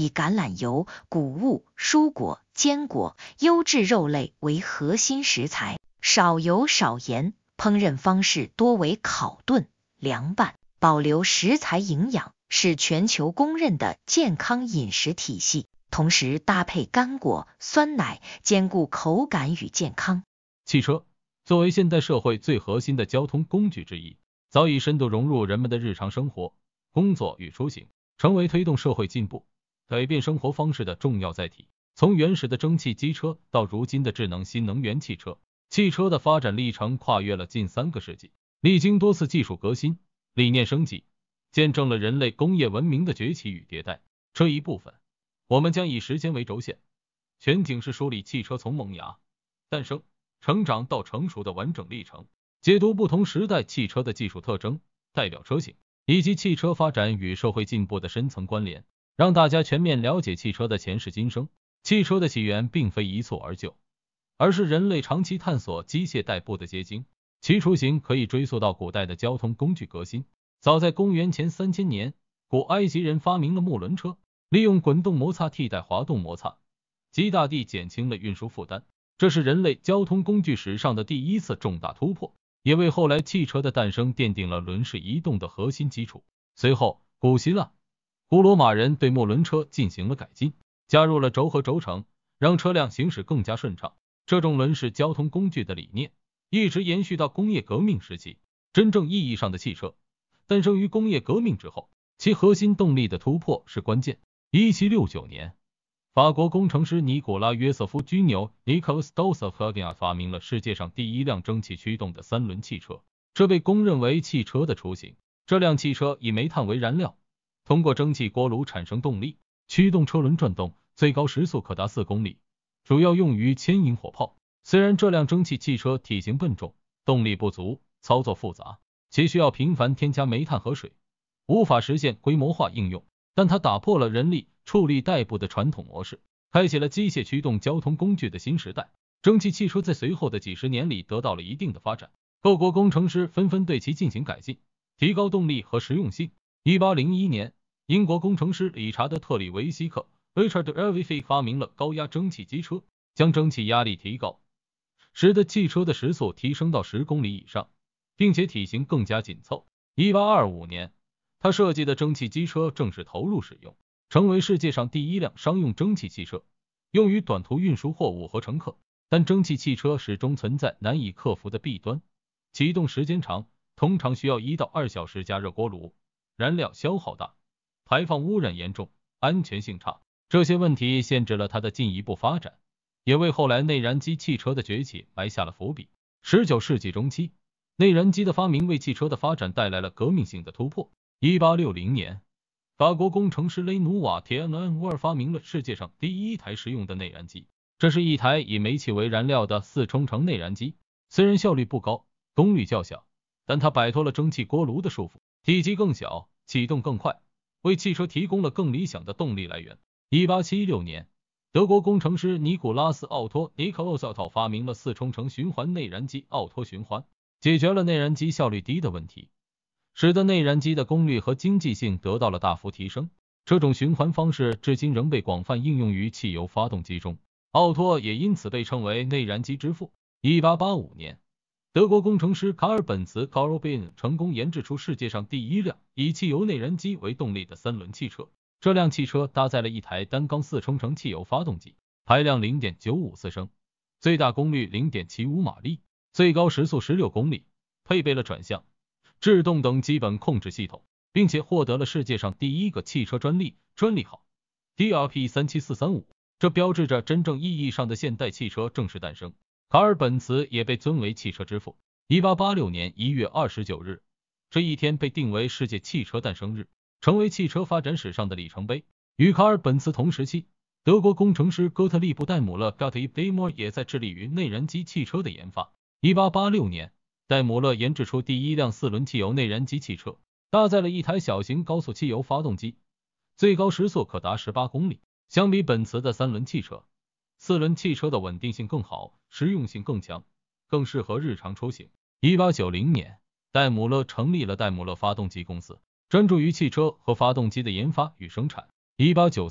以橄榄油、谷物、蔬果、坚果、优质肉类为核心食材，少油少盐，烹饪方式多为烤炖、凉拌，保留食材营养，是全球公认的健康饮食体系。同时搭配干果、酸奶，兼顾口感与健康。 汽车作为现代社会最核心的交通工具之一，早已深度融入人们的日常生活、工作与出行，成为推动社会进步、改变生活方式的重要载体。从原始的蒸汽机车到如今的智能新能源汽车，汽车的发展历程跨越了近3个世纪，历经多次技术革新、理念升级，见证了人类工业文明的崛起与迭代。这一部分我们将以时间为轴线，全景式梳理汽车从萌芽、诞生、成长到成熟的完整历程，解读不同时代汽车的技术特征、代表车型，以及汽车发展与社会进步的深层关联，让大家全面了解汽车的前世今生。汽车的起源并非一蹴而就，而是人类长期探索机械代步的结晶。其雏形可以追溯到古代的交通工具革新。早在公元前3000年，古埃及人发明了木轮车，利用滚动摩擦替代滑动摩擦，极大地减轻了运输负担。这是人类交通工具史上的第一次重大突破，也为后来汽车的诞生奠定了轮式移动的核心基础。随后，古希腊、古罗马人对木轮车进行了改进，加入了轴和轴承，让车辆行驶更加顺畅。这种轮式交通工具的理念一直延续到工业革命时期。真正意义上的汽车诞生于工业革命之后，其核心动力的突破是关键。1769年，法国工程师尼古拉·约瑟夫·居纽 Nicolas Dossoff 发明了世界上第一辆蒸汽驱动的3轮汽车，这被公认为汽车的雏形。这辆汽车以煤炭为燃料，通过蒸汽锅炉产生动力，驱动车轮转动，最高时速可达4公里，主要用于牵引火炮。虽然这辆蒸汽汽车体型笨重，动力不足，操作复杂，且需要频繁添加煤炭和水，无法实现规模化应用，但它打破了人力畜力代步的传统模式，开启了机械驱动交通工具的新时代。蒸汽汽车在随后的几十年里得到了一定的发展，各国工程师纷纷对其进行改进，提高动力和实用性。1801年，英国工程师理查德·特里维希克 Richard Elvey 发明了高压蒸汽机车，将蒸汽压力提高，使得汽车的时速提升到10公里以上，并且体型更加紧凑。1825年，他设计的蒸汽机车正式投入使用，成为世界上第一辆商用蒸汽汽车，用于短途运输货物和乘客。但蒸汽汽车始终存在难以克服的弊端，启动时间长，通常需要1到2小时加热锅炉，燃料消耗大，排放污染严重，安全性差。这些问题限制了它的进一步发展，也为后来内燃机汽车的崛起埋下了伏笔。19世纪中期，内燃机的发明为汽车的发展带来了革命性的突破。1860年，法国工程师雷努瓦铁恩沃尔发明了世界上第一台实用的内燃机，这是一台以煤气为燃料的4冲程内燃机。虽然效率不高，功率较小，但它摆脱了蒸汽锅炉的束缚，体积更小，启动更快，为汽车提供了更理想的动力来源。1876年，德国工程师尼古拉斯·奥托 Nicolas 发明了4冲程循环内燃机奥托循环，解决了内燃机效率低的问题，使得内燃机的功率和经济性得到了大幅提升。这种循环方式至今仍被广泛应用于汽油发动机中，奥托也因此被称为内燃机之父。1885年，德国工程师卡尔本茨 Karl Benz 成功研制出世界上第一辆以汽油内燃机为动力的3轮汽车。这辆汽车搭载了一台单缸4冲程汽油发动机，排量 0.954 升，最大功率 0.75 马力，最高时速16公里，配备了转向、制动等基本控制系统，并且获得了世界上第一个汽车专利号 DRP37435，这标志着真正意义上的现代汽车正式诞生。卡尔本茨也被尊为汽车之父。1886年1月29日，这一天被定为世界汽车诞生日，成为汽车发展史上的里程碑。与卡尔本茨同时期，德国工程师哥特利布·戴姆勒 Gottlieb Daimler 也在致力于内燃机汽车的研发。1886年，戴姆勒研制出第一辆4轮汽油内燃机汽车，搭载了一台小型高速汽油发动机，最高时速可达18公里。相比本茨的3轮汽车，4轮汽车的稳定性更好，实用性更强，更适合日常出行。1890年，戴姆勒成立了戴姆勒发动机公司，专注于汽车和发动机的研发与生产。1894